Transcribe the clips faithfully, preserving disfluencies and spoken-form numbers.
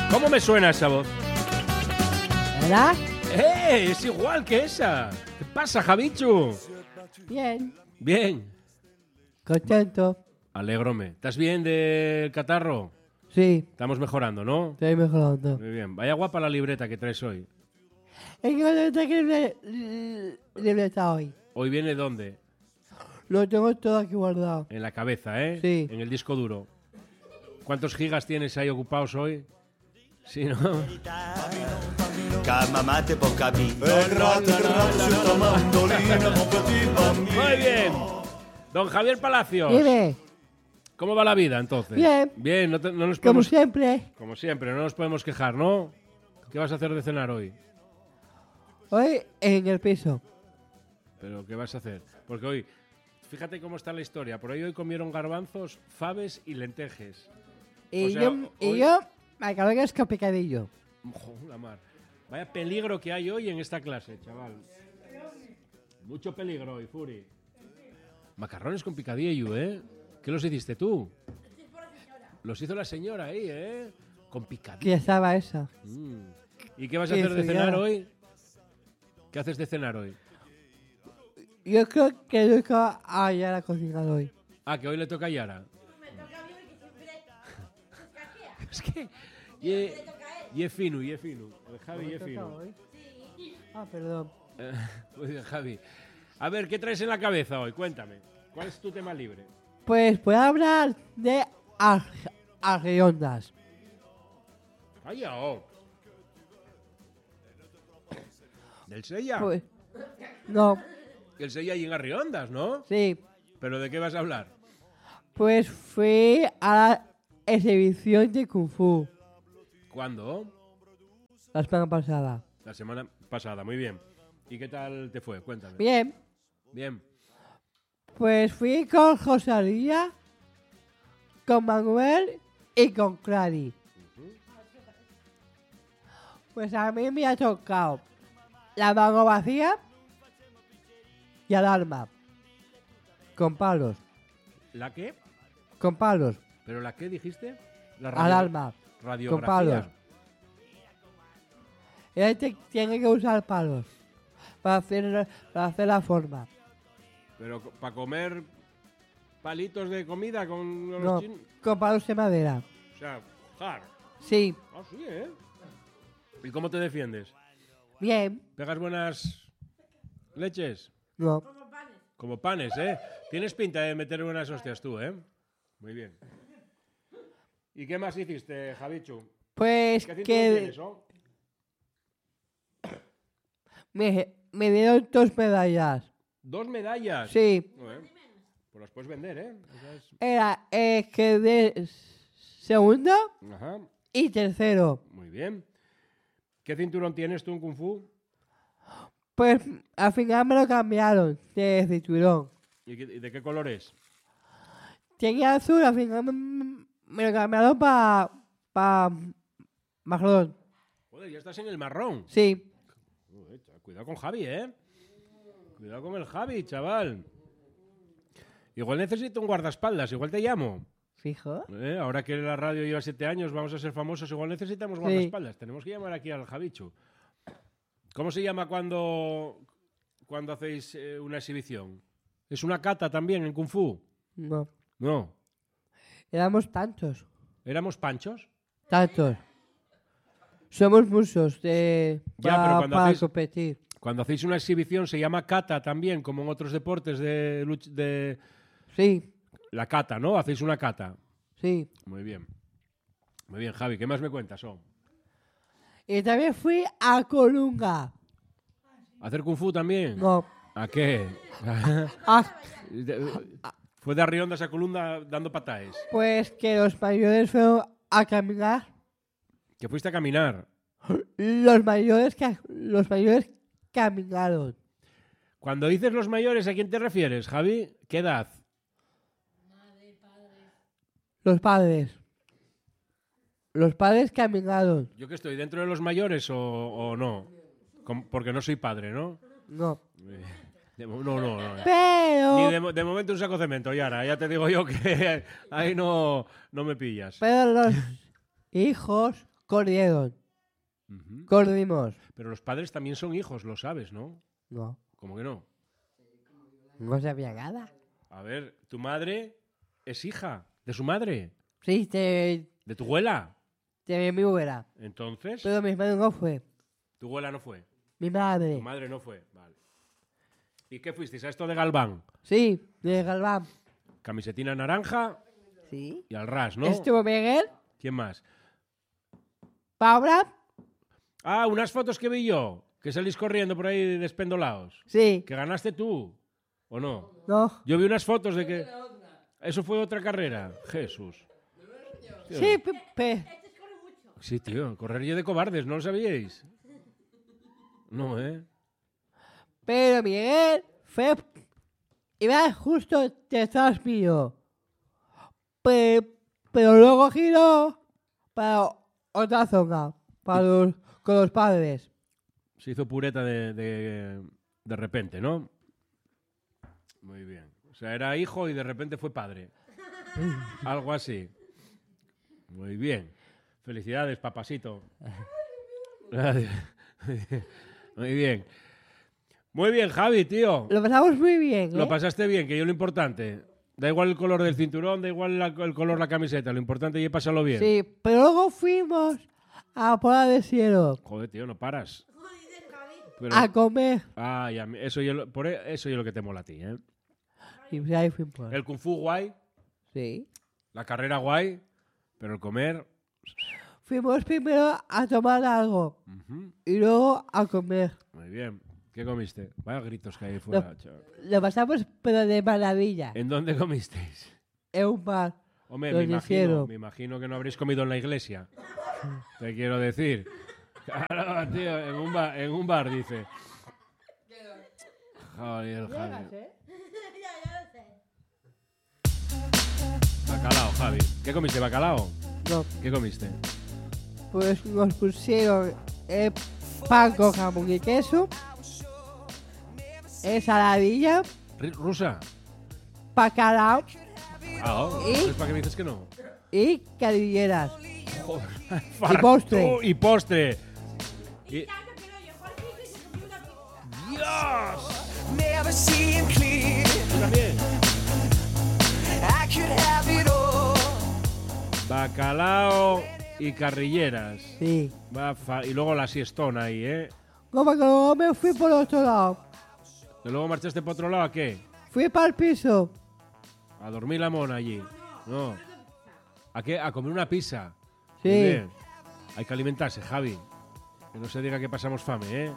¿Cómo me suena esa voz? ¿Verdad? ¡Eh! Es igual que esa. ¿Qué pasa, Javichu? Bien. Bien. Contento. Alégrome. ¿Estás bien del catarro? Sí, Estamos mejorando, ¿no? estoy mejorando. Muy bien. Vaya guapa la libreta que traes hoy. ¿En qué momento que le- libreta hoy? ¿Hoy viene dónde? Lo tengo todo aquí guardado. En la cabeza, ¿eh? Sí. En el disco duro. ¿Cuántos gigas tienes ahí ocupados hoy? Sí, ¿no? Chiamate può capire. Errate, errate, se sta mandolina, mon petit bambino. Muy bien. Don Javier Palacios. Dime, ¿Cómo va la vida, entonces? Bien. Bien, no, te- no nos como podemos... siempre, Como siempre, no nos podemos quejar, ¿no? ¿Qué vas a hacer de cenar hoy? hoy en el piso. ¿Pero qué vas a hacer? Porque hoy... Fíjate cómo está la historia. Por ahí hoy comieron garbanzos, faves y lentejes. Y, O sea, yo, hoy- y yo me acabo que es con picadillo. Joder, la mar. Vaya peligro que hay hoy en esta clase, chaval. Mucho peligro hoy, Furi. Macarrones con picadillo, ¿eh? ¿Qué los hiciste tú? Los hizo la señora ahí, ¿eh? Con picadillo. Que estaba esa. Mm. ¿Y qué vas a Sí, hacer de señora. cenar hoy? ¿Qué haces de cenar hoy? Yo creo que nunca haya la cocina hoy. Ah, que hoy le toca a Yara. Es que... Y es, y es fino, y es fino. El Javi y es fino. hoy? Ah, perdón. Eh, Muy bien, Javi. A ver, ¿qué traes en la cabeza hoy? Cuéntame. ¿Cuál es tu tema libre? Pues voy a hablar de arge- argeondas. Calla, oh. Del Sella. Pues, no, El Sella y en Arriondas, ¿no? sí. ¿Pero de qué vas a hablar? Pues fui a la exhibición de Kung Fu ¿Cuándo? la semana pasada. La semana pasada, muy bien. ¿Y qué tal te fue? Cuéntame. Bien, Bien. pues fui con Rosalía, con Manuel y con Clary. Pues a mí me ha tocado la mano vacía y alarma. Con palos, ¿La qué? con palos, ¿Pero la qué dijiste? La alarma, radiografía. con palos. Él te- tiene que usar palos para hacer, para hacer la forma. Pero para comer palitos de comida con los No, chinos. con palos de madera. O sea, jar. Sí, Ah, sí, ¿eh? ¿Y cómo te defiendes? bien, ¿Pegas buenas leches? no. Como panes, ¿eh? Tienes pinta de meter buenas hostias tú, ¿eh? Muy bien. ¿Y qué más hiciste, Javichu? Pues ¿Qué cinturón que tienes, oh? me, me dieron dos medallas. Dos medallas. Sí, Joder, pues las puedes vender, ¿eh? Esa es- era eh, que de segundo Ajá, y tercero. muy bien. ¿Qué cinturón tienes tú en Kung Fu? Pues al final me lo cambiaron de cinturón. ¿Y qué- y de qué color es? Tenía azul, al final me, me lo cambiaron para pa marrón. Joder, ya estás en el marrón. Sí, Joder, cha- cuidado con Javi, ¿eh? Cuidado con el Javi, chaval. Igual necesito un guardaespaldas, igual te llamo. fijo. ¿Eh? Ahora que la radio lleva siete años, vamos a ser famosos, igual necesitamos Sí. guardaespaldas. Tenemos que llamar aquí al Javichu. ¿Cómo se llama cuando, cuando hacéis eh, una exhibición? ¿Es una cata también en Kung Fu? No, No. éramos tantos, ¿Éramos panchos? tantos. Somos muchos de, Ya, pa- pero cuando para hacéis- competir. Cuando hacéis una exhibición se llama kata también, como en otros deportes de, luch- de... Sí, La kata, ¿no? Hacéis una kata. sí. Muy bien. Muy bien, Javi. ¿Qué más me cuentas? Oh? Y también fui a Colunga. ¿Hacer Kung Fu también? No, ¿A qué? ah, Fue de Arriondas a Colunda dando pataes. pues que los mayores fueron a caminar. Que fuiste a caminar. Los mayores, ca- los mayores caminaron. Cuando dices los mayores, ¿a quién te refieres, Javi? ¿Qué edad? Los padres. Los padres caminaron. ¿Yo que estoy dentro de los mayores o, o no? Com- Porque no soy padre, ¿no? No. De mo- no, no, no. Pero, Ni de, mo- de momento un saco de cemento, Yara. Ya te digo yo que ahí no, no me pillas. pero los hijos corrieron. Ujú. Corrimos. Pero los padres también son hijos, lo sabes, ¿no? No, ¿Cómo que no? no sabía nada. A ver, tu madre es hija de su madre, Sí, de, de tu abuela. de mi abuela. Entonces, Pero mi madre no fue. tu abuela no fue. Mi Tu madre. madre no fue. Vale. ¿Y qué fuisteis a esto de Galván? Sí, de Galván. Camisetina naranja Sí. y al ras, ¿no? Estuvo Miguel, ¿Quién más? Paula. Ah, unas fotos que vi yo, que salís corriendo por ahí despendolados. Sí. ¿Que ganaste tú? ¿O no? No. Yo vi unas fotos de que... Eso fue otra carrera. Jesús. Tío. Sí, pe- pe- Sí, tío, correr yo de cobardes, ¿no lo sabíais? No, ¿eh? pero Miguel fue. Iba justo detrás mío. Pe- pero luego giró para otra zona. Para los, con los padres. Se hizo pureta de, de, de repente, ¿no? Muy bien. O sea, era hijo y de repente fue padre. Algo así. Muy bien. Felicidades, papasito. Muy bien. Muy bien, Javi, tío. Lo pasamos muy bien, ¿eh? Lo pasaste bien, que yo lo importante. Da igual el color del cinturón, da igual la- el color de la camiseta. Lo importante es pasarlo bien. Sí, pero luego fuimos a Pola de Cielo Joder, tío, no paras. Pero- a comer. Ay, a mí- eso yo, lo- por e- eso yo lo que te mola a ti, ¿eh? Y ahí fuimos. El kung fu guay, Sí. la carrera guay, pero el comer... Fuimos primero a tomar algo ujú, y luego a comer. muy bien. ¿Qué comiste? Vaya gritos que hay ahí fuera, No. chaval. Lo pasamos pero de maravilla. ¿En dónde comisteis? En un bar. Hombre, Lo me imagino, hicieron. me imagino que no habréis comido en la iglesia. Te quiero decir. Claro, tío, en un bar, en un bar dice. Joder, Javi. Bacalao, Javi. ¿Qué comiste? ¿Bacalao? No, ¿Qué comiste? pues nos pusieron eh, pan con jamón y queso, ensaladilla, Ri- ¿Rusa? bacalao Ah, ¿Y? ¿entonces para qué me dices que no? y carilleras. Joder. postre. Tú, Y postre. Y- ¡Dios! Never seem clear. ¿Tú también? I could have it all. Bacalao y carrilleras. Sí. Va fa- y luego la siestona ahí, ¿eh? Como que luego me fui por otro lado. ¿Y luego marchaste por otro lado a qué? Fui para el piso. A dormir la mona allí. No. ¿A qué? A comer una pizza. Sí. Muy bien. Hay que alimentarse, Javi. Que no se diga que pasamos fame, ¿eh?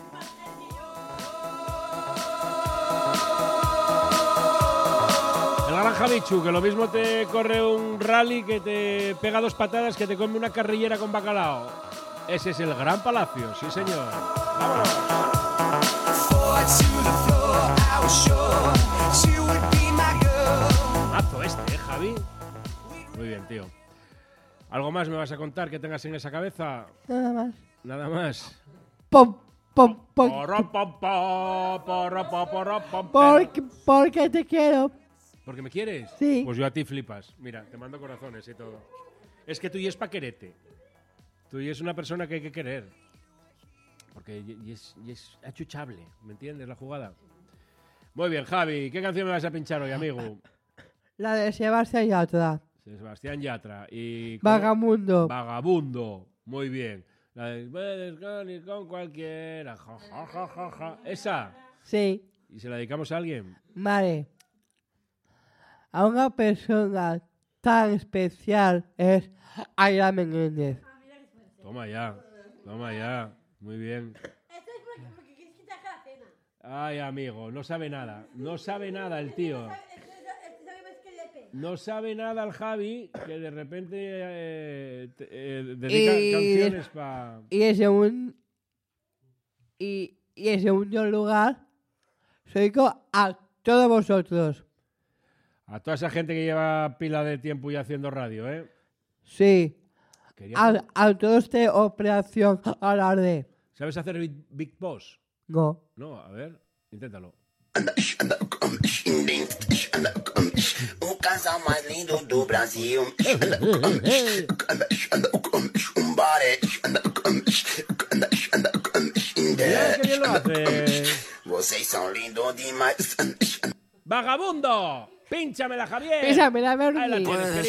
El Granja Bichu, que lo mismo te corre un rally que te pega dos patadas que te come una carrillera con bacalao. Ese es el Gran Palacio, sí señor. ¡Vámonos! Forward to the floor. I was sure she would be my girl. Mazo este, ¿eh, Javi? Muy bien, tío. ¿Algo más me vas a contar que tengas en esa cabeza? Nada más. Nada más. Pom, pom, pom. Porro, pom, po, porro, po, porro, pom, pom. Porque, porque te quiero. ¿Porque me quieres? Sí. Pues yo a ti flipas. Mira, te mando corazones y todo. Es que tú y es pa' quererte. Tú y es una persona que hay que querer. Porque y- y es, y es achuchable, ¿me entiendes la jugada? Muy bien, Javi. ¿Qué canción me vas a pinchar hoy, amigo? La de Sebastián Yatra. Sebastián Yatra. Y ¿cómo? Vagamundo. Vagabundo. Muy bien. La de puedes con ir con cualquiera. Ja, ja, ja, ja, ja. Esa. Sí. ¿Y se la dedicamos a alguien? Vale. A una persona tan especial es Aira Menéndez. Toma ya. Toma ya. Muy bien. Esto es porque, porque quieres que te haga la cena. Ay, amigo, no sabe nada. No sabe nada el tío. Esto, esto sabe más que Lepe. No sabe nada el Javi, que de repente eh, te- eh, dedica Y- canciones para... Y en segundo, y, y en segundo lugar, soy con a todos vosotros. A toda esa gente que lleva pila de tiempo ya haciendo radio, ¿eh? Sí. Quería- A, a todos de Operación Alarde. ¿Sabes hacer Big, Big Boss? No. No, a ver, inténtalo. O casal mais lindo do Brasil. Um body Mira qué bien lo hace. Vocês são lindos demais. ¡Vagabundo! ¡Pínchamela, Javier! Pínchamela, Bernie. Ahí la tienes, querido.